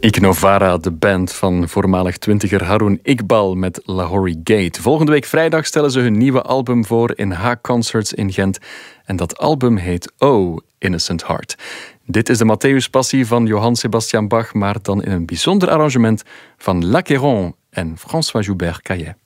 Ignovara, de band van voormalig twintiger Haroun Iqbal met Lahori Gate. Volgende week vrijdag stellen ze hun nieuwe album voor in H-Concerts in Gent. En dat album heet Oh, Innocent Heart. Dit is de Matthäus-passie van Johann Sebastian Bach, maar dan in een bijzonder arrangement van L'Achéron en François Joubert Caillet.